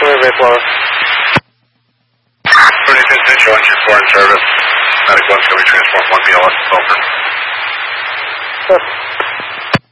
Survey, Florida. 35th Central, engine 4 in service. Medic 1's going to be transport 1 BLS, over. Sure.